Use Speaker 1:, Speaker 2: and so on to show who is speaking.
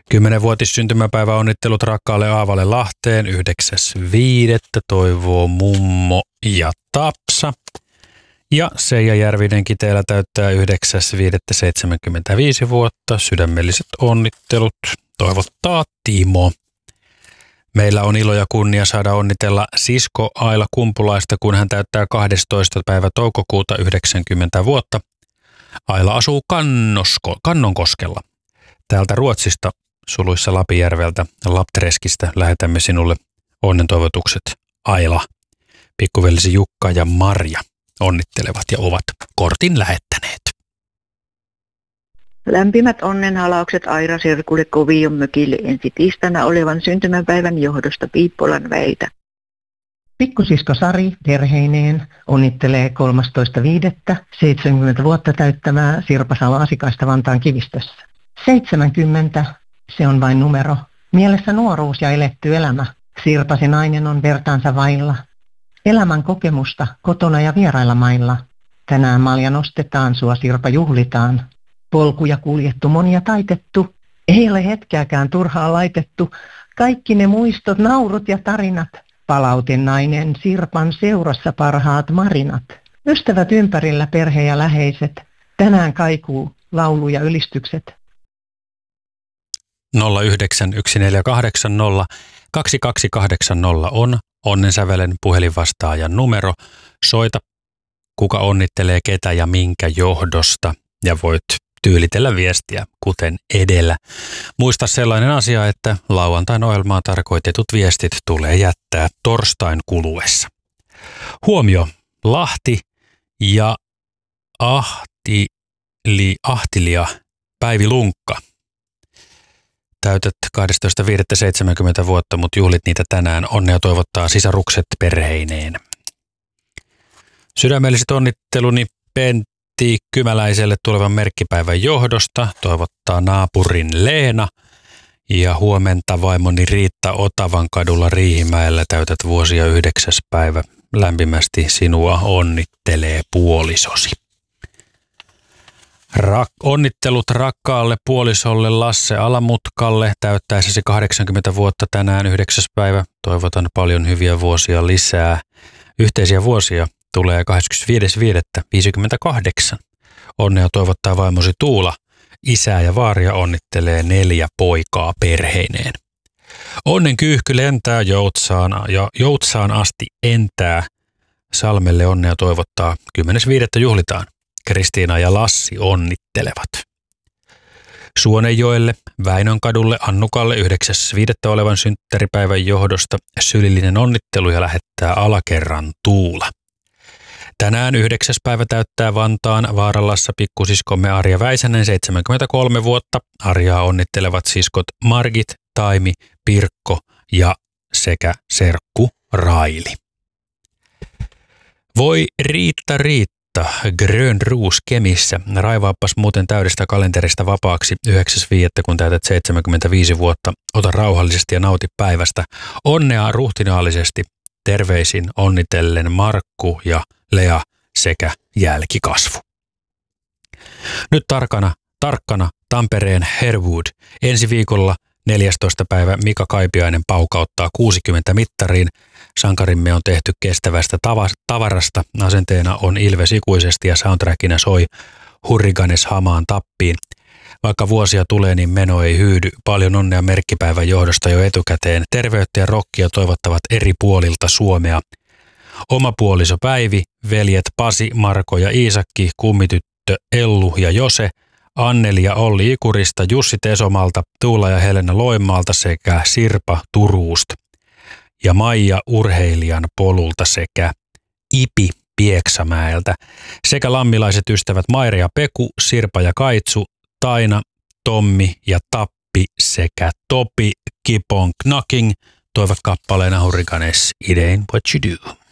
Speaker 1: 10-vuotissyntymäpäivä onnittelut rakkaalle Aavalle Lahteen 9.5. toivoo mummo ja Tapsa. Ja Seija Järvinen Kiteellä täyttää 9.5.75 vuotta. Sydämelliset onnittelut toivottaa Timo. Meillä on ilo ja kunnia saada onnitella sisko Aila Kumpulaista, kun hän täyttää 12. päivä toukokuuta 90 vuotta. Aila asuu Kannonkoskella. Täältä Ruotsista, suluissa Lapijärveltä, Laptreskistä lähetämme sinulle onnentoivotukset. Aila, pikkuvelisi Jukka ja Marja onnittelevat ja ovat kortin lähettäneet.
Speaker 2: Lämpimät onnenhalaukset Aira Sirkulle Kovion mökille ensi tiistaina olevan syntymäpäivän johdosta Piippolan Väitä.
Speaker 3: Pikkusisko Sari perheineen onnittelee 13.5. 70 vuotta täyttämää Sirpa Salo-Asikaista Vantaan Kivistössä. 70, se on vain numero. Mielessä nuoruus ja eletty elämä. Sirpasi nainen on vertaansa vailla. Elämän kokemusta kotona ja vierailla mailla. Tänään malja nostetaan, sua Sirpa juhlitaan. Polkuja kuljettu, monia taitettu. Ei ole hetkeäkään turhaa laitettu. Kaikki ne muistot, naurut ja tarinat. Palautenainen Sirpan seurassa parhaat marinat. Ystävät ympärillä, perhe ja läheiset. Tänään kaikuu laulu ja ylistykset.
Speaker 1: 0914802280 on onnensävelen puhelinvastaajan numero. Soita, kuka onnittelee ketä ja minkä johdosta, ja voit tyylitellä viestiä kuten edellä. Muista sellainen asia, että lauantain ohjelmaan tarkoitetut viestit tulee jättää torstain kuluessa. Huomio, Lahti ja Ahtilia Päivi Lunkka. Täytät 12.5.70 vuotta, mutta juhlit niitä tänään. Onnea toivottaa sisarukset perheineen. Sydämelliset onnitteluni Pentti Kymäläiselle tulevan merkkipäivän johdosta. Toivottaa naapurin Leena. Ja huomenta vaimoni Riitta Otavan kadulla Riihimäellä täytät vuosia 9. päivä. Lämpimästi sinua onnittelee puolisosi. Onnittelut rakkaalle puolisolle Lasse Alamutkalle täyttäessäsi 80 vuotta tänään 9. päivä. Toivotan paljon hyviä vuosia lisää. Yhteisiä vuosia tulee 25.5.58. Onnea toivottaa vaimosi Tuula. Isää ja vaaria onnittelee 4 poikaa perheineen. Onnen kyyhky lentää Joutsaan asti entää. Salmelle onnea toivottaa 10.5. juhlitaan. Kristiina ja Lassi onnittelevat. Suonenjoelle, Väinönkadulle, Annukalle 9.5. olevan synttäripäivän johdosta sylillinen onnittelu ja lähettää alakerran Tuula. Tänään 9. päivä täyttää Vantaan Vaaralassa pikkusiskomme Arja Väisänen 73 vuotta. Arjaa onnittelevat siskot Margit, Taimi, Pirkko ja sekä serkku Raili. Voi Riitta. Grön Roos Kemissä. Raivaappas muuten täydestä kalenterista vapaaksi 9.5. kun täytät 75 vuotta. Ota rauhallisesti ja nauti päivästä. Onnea ruhtinaallisesti. Terveisin onnitellen Markku ja Lea sekä jälkikasvu. Nyt tarkkana Tampereen Herwood. Ensi viikolla 14. päivä Mika Kaipiainen paukauttaa 60 mittariin. Sankarimme on tehty kestävästä tavarasta. Asenteena on Ilves ikuisesti ja soundtrackina soi Hurriganes hamaan tappiin. Vaikka vuosia tulee, niin meno ei hyydy. Paljon onnea merkkipäivän johdosta jo etukäteen. Terveyttä ja rockia toivottavat eri puolilta Suomea. Oma puoliso Päivi, veljet Pasi, Marko ja Iisakki, kummityttö Ellu ja Jose, Anneli ja Olli Ikurista, Jussi Tesomalta, Tuula ja Helena Loimaalta sekä Sirpa Turuusta. Ja Maija Urheilijan polulta sekä Ipi Pieksämäeltä. Sekä lammilaiset ystävät Maire ja Peku, Sirpa ja Kaitsu, Taina, Tommi ja Tappi sekä Topi Keep on Knocking toivat kappaleena Hurricanes It Ain't What You Do.